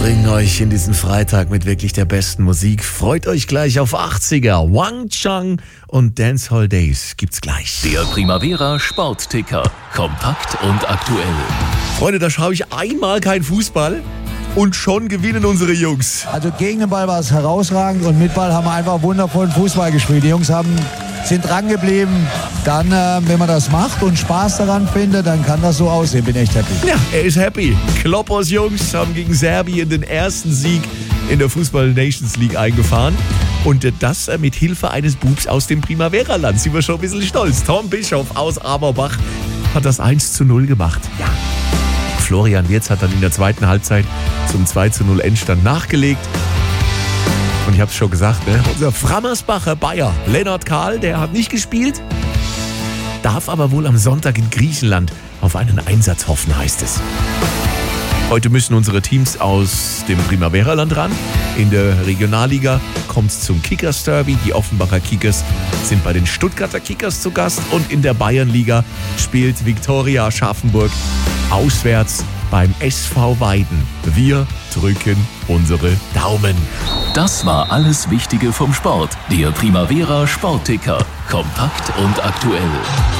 bringen euch in diesen Freitag mit wirklich der besten Musik. Freut euch gleich auf 80er. Wang Chang und Dancehall Days gibt's gleich. Der Primavera Sportticker. Kompakt und aktuell. Freunde, da schaue ich einmal kein Fußball und schon gewinnen unsere Jungs. Also gegen den Ball war es herausragend und mit Ball haben wir einfach wundervollen Fußball gespielt. Die Jungs sind dran geblieben. Dann, wenn man das macht und Spaß daran findet, dann kann das so aussehen. Bin echt happy. Ja, er ist happy. Kloppers Jungs haben gegen Serbien den ersten Sieg in der Fußball Nations League eingefahren. Und das mit Hilfe eines Bubs aus dem Primavera-Land. Sind wir schon ein bisschen stolz. Tom Bischof aus Aberbach hat das 1:0 gemacht. Ja. Florian Wirtz hat dann in der zweiten Halbzeit zum 2:0 Endstand nachgelegt. Und ich habe es schon gesagt, ne? Unser Frammersbacher Bayer, Lennart Kahl, der hat nicht gespielt, darf aber wohl am Sonntag in Griechenland auf einen Einsatz hoffen, heißt es. Heute müssen unsere Teams aus dem Primavera-Land ran. In der Regionalliga kommt es zum Kickers-Derby. Die Offenbacher Kickers sind bei den Stuttgarter Kickers zu Gast. Und in der Bayernliga spielt Viktoria Aschaffenburg auswärts beim SV Weiden. Wir drücken unsere Daumen. Das war alles Wichtige vom Sport. Der Primavera Sportticker. Kompakt und aktuell.